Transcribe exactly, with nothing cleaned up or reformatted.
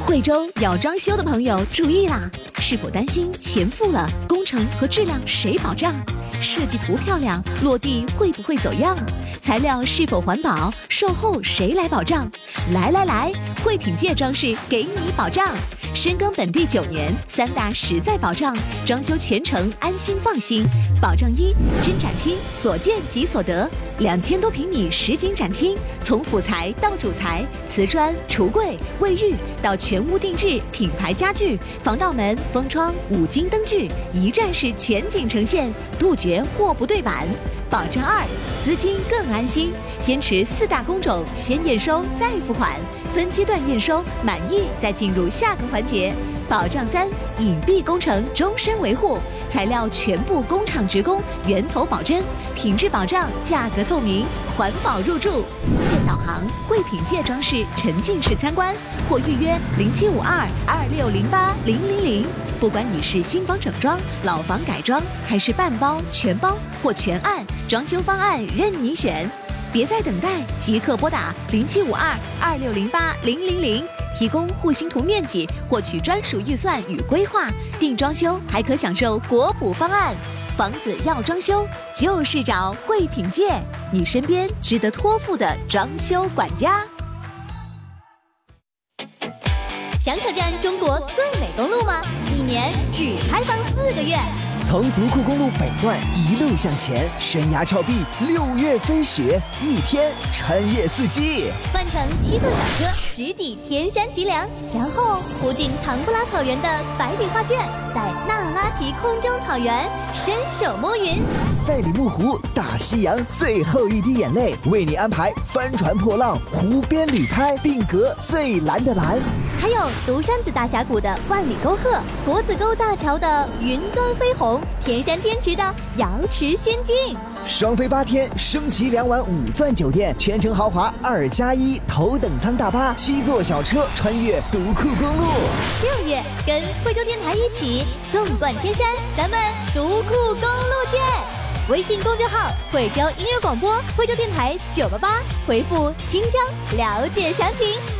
惠州要装修的朋友注意啦！是否担心钱付了，工程和质量谁保障？设计图漂亮，落地会不会走样？材料是否环保？售后谁来保障？来来来，惠品界装饰给你保障。深耕本地九年，三大实在保障，装修全程安心放心。保障一：真展厅，所见即所得。两千多平米实景展厅，从辅材到主材，瓷砖、橱柜、卫浴到全屋定制品牌家具、防盗门、封窗、五金灯具，一站式全景呈现，杜绝货不对版。保障二：资金更安心，坚持四大工种，先验收再付款，分阶段验收，满意再进入下个环节。保障三：隐蔽工程终身维护，材料全部工厂直供，源头保真，品质保障，价格透明，环保入驻。现导航惠品界装饰沉浸式参观，或预约零七五二二六零八零零零。不管你是新房整装、老房改装，还是半包、全包或全案，装修方案任你选。别再等待，即刻拨打零七五二二六零八零零零，提供户型图面积，获取专属预算与规划。定装修还可享受国补方案。房子要装修，就是找惠品界，你身边值得托付的装修管家。 想挑战中国最美公路吗？一年只开放四个月。 从独库公路北段一路向前，悬崖峭壁，六月飞雪，一天穿越四季。 换乘七度小车直抵天山脊梁，然后途经唐布拉草原的百里画卷，在那拉提空中草原伸手摸云。 赛里木湖，大西洋最后一滴眼泪，为你安排帆船破浪，湖边旅拍，定格最蓝的蓝。 还有独山子大峡谷的万里沟壑，国子沟大桥的云端飞鸿，天山天池的瑶池仙境。 双飞八天，升级两晚五钻酒店，全程豪华二加一头等舱大巴，七座小车穿越独库公路。 六月跟惠州电台一起纵贯天山，咱们独库公路见！微信公众号惠州音乐广播，惠州电台九八八，回复新疆了解详情。